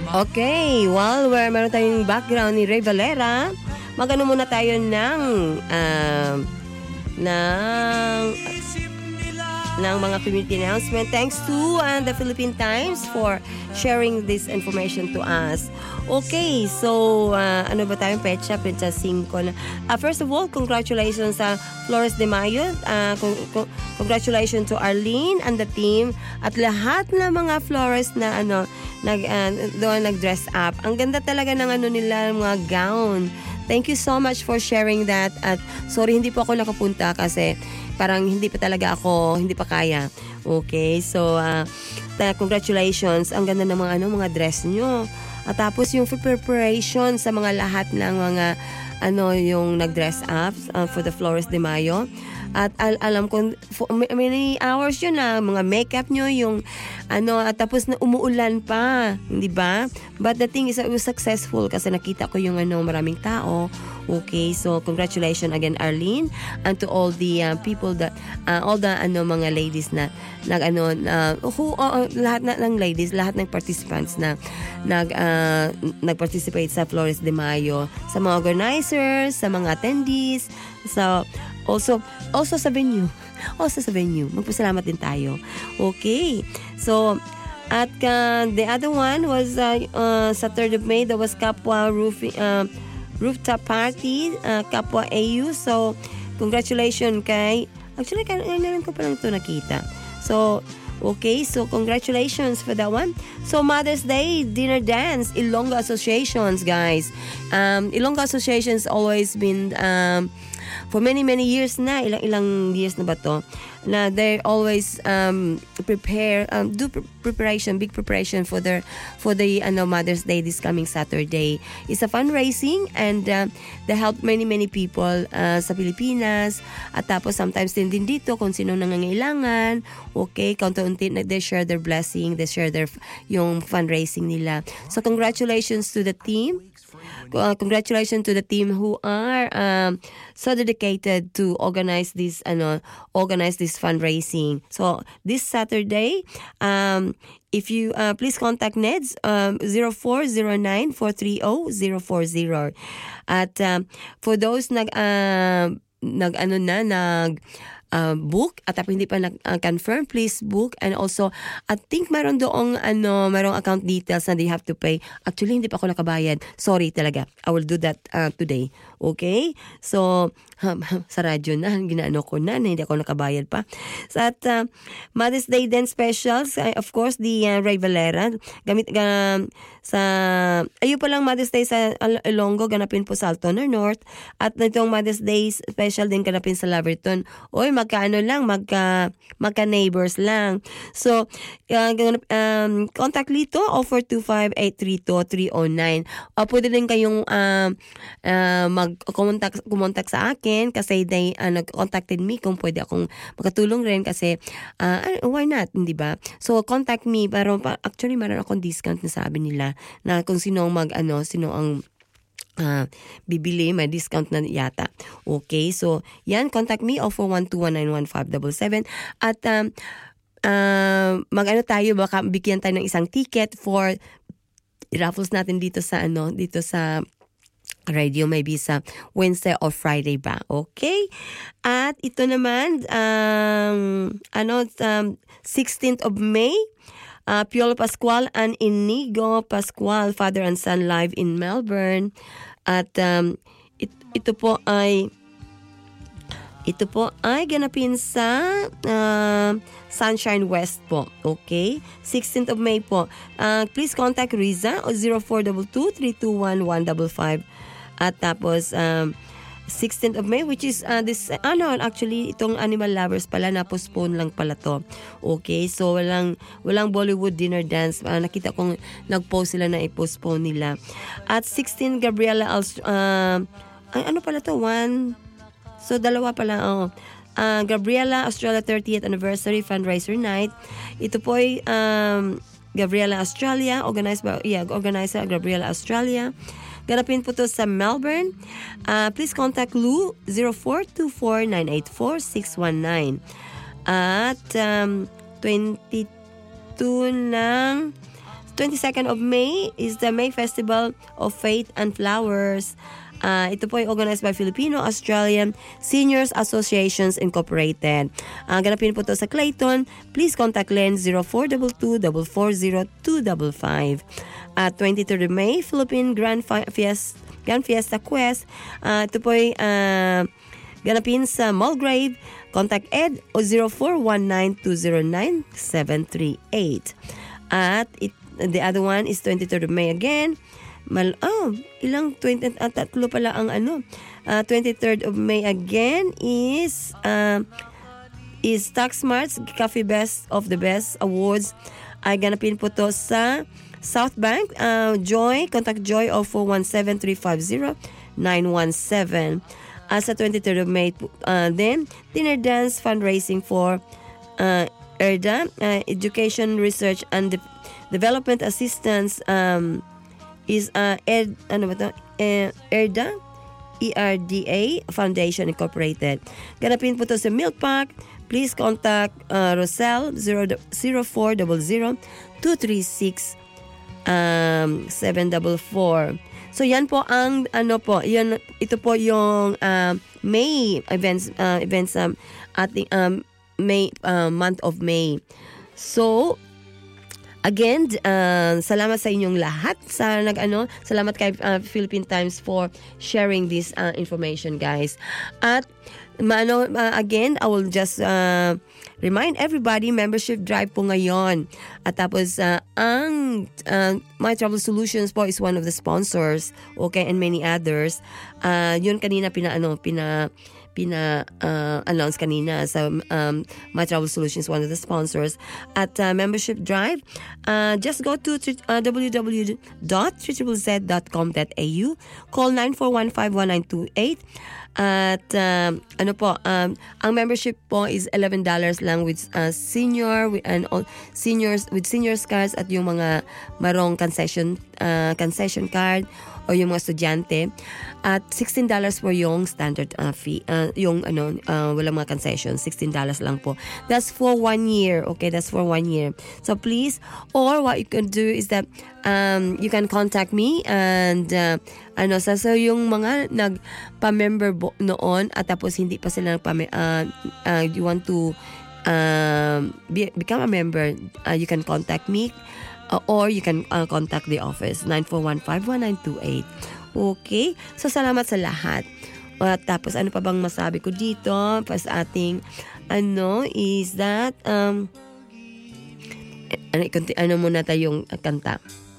Okay, while meron tayong background ni Ray Valera, magano muna tayo ng mga community announcement. Thanks to the Philippine Times for sharing this information to us. Okay, so ano ba tayong petsa 5 na. First of all, congratulations sa Flores de Mayo. Congratulations to Arlene and the team at lahat ng mga Flores na doon nag-dress up. Ang ganda talaga ng nila, mga gown. Thank you so much for sharing that. At sorry, hindi po ako nakapunta kasi parang hindi pa kaya. Okay, so congratulations. Ang ganda ng mga dress nyo. At tapos yung preparation sa mga lahat ng mga yung nag-dress up for the Flores de Mayo. At alam ko many hours yun mga makeup nyo, yung at tapos na umuulan pa, hindi ba? But the thing is, it was successful kasi nakita ko yung maraming tao. Okay, so congratulations again, Arlene, and to all the people that all the mga ladies na lahat ng ladies, lahat ng participants na nag-participate sa Flores de Mayo, sa mga organizers, sa mga attendees, so also sa venue. Magpasalamat din tayo. Okay. So, at the other one was sa 3rd of May, there was Kapwa Rooftop Party, Kapwa AU. So, congratulations kay... Actually, kailan ko pa lang ito nakita. So, okay. So, congratulations for that one. So, Mother's Day Dinner Dance, Ilonggo Associations, guys. Ilonggo Associations always been... for many years na, ilang years na ba to, na they always big preparation for the Mother's Day this coming Saturday. It's a fundraising and they help many people sa Pilipinas, at tapos sometimes din dito kung sino nangangailangan. Okay, kaunti-unti they share their blessing, they share their yung fundraising nila. So congratulations to the team. Congratulations to the team who are so dedicated to organize this fundraising. So this Saturday, if you please contact NEDS 0409-430-040. At for those book at hindi pa confirm, please book. And also, I think mayroong account details na they have to pay. Actually, hindi pa ako nakabayad. Sorry talaga. I will do that today. Okay? So, sa radyo na, ginaano ko na hindi ako nakabayad pa. So, at Mother's Day then specials, of course, the Ray Valera. Ayun pa lang Mother's Day sa Ilonggo, ganapin po sa Altoona North. At itong Mother's Day special din ganapin sa Laverton. Oy, magka-neighbors lang. So, contact Lito, 0425-832-309. Pwede din kayong kumontak sa akin kasi they nag-contacted me kung pwede akong makatulong rin kasi why not, hindi ba? So, contact me. Pero actually, meron akong discount na sabi nila na kung sino ang bibili, may discount na yata. Okay, so yan, contact me 0412191577 at tayo, baka bigyan tayo ng isang ticket for raffles natin dito sa radio, maybe sa Wednesday or Friday ba. Okay? At ito naman 16th of May, Piolo Pascual and Inigo Pascual, father and son, live in Melbourne. At ito po ay ganapin sa Sunshine West po. Okay? 16th of May po. Please contact Riza o 0422-321-155. At tapos 16th of May, which is actually itong Animal Lovers pala, na-postpone lang pala to. Okay, so walang Bollywood dinner dance. Nakita kong nag-post sila na i-postpone nila. At 16 Gabriela ano pala to? So dalawa pala. Gabriela Australia 30th Anniversary Fundraiser Night. Ito po ay Gabriela Australia, organized Gabriela Australia. Ganapin po to sa Melbourne. Please contact Lou 0424-984-619. At 22 ng 22nd of May is the May Festival of Faith and Flowers. Ito po ay organized by Filipino-Australian Seniors Associations Incorporated. Ganapin po ito sa Clayton. Please contact Len 0422-440-255. 23rd of May, Philippine Grand Fiesta Quest. Ito po ay ganapin sa Mulgrave. Contact Ed o 0419-209-738. At the other one is 23rd of May again. Ilang 20 tatlo pala ang 23rd of May again is Taxmart's Coffee Best of the Best Awards. Ay ganapin po to sa South Bank. Joy, contact Joy o 417-350-917. Sa 23rd of May, then dinner dance fundraising for ERDA, Education Research and Development Assistance, is ERDA Foundation Incorporated. Ganapin po to sa Milk Park. Please contact Rosel 0400-236-744. So yan po ang ito po yung May events ating May month of May. So again, salamat sa inyong lahat sa salamat kay Philippine Times for sharing this information, guys. At again, I will just remind everybody, membership drive po ngayon. At tapos ang My Travel Solutions po is one of the sponsors, okay, and many others. Yun kanina announce kanina sa My Travel Solutions, one of the sponsors. At membership drive, just go to www.www.z.com.au, call 941-51928. At ang membership po is $11 lang with senior and all seniors with seniors cards at yung mga marong concession card o yung mga estudyante, at $16 po yung standard fee, walang mga concession, $16 lang po. That's for 1 year, okay? That's for 1 year. So please, or what you can do is that you can contact me and so yung mga nagpa-member noon at tapos hindi pa sila you want to become a member, you can contact me. Or you can contact the office 941-51928. Okay? So salamat sa lahat. At tapos ano pa bang masabi ko dito? Pas ating is that muna tayong kanta.